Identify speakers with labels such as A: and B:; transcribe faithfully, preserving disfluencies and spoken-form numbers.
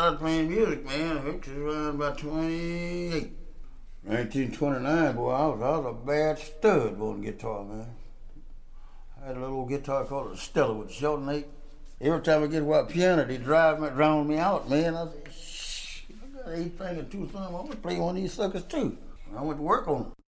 A: started playing music, man. I was around about twenty-eight. nineteen twenty-nine, boy, I was, I was a bad stud on guitar, man. I had a little guitar called a Stella with a short neck. Every time I get to a piano, they drive me, drown me out, man. I said, shh, I got eight finger two thumb. I'm gonna play one of these suckers too. I went to work on them.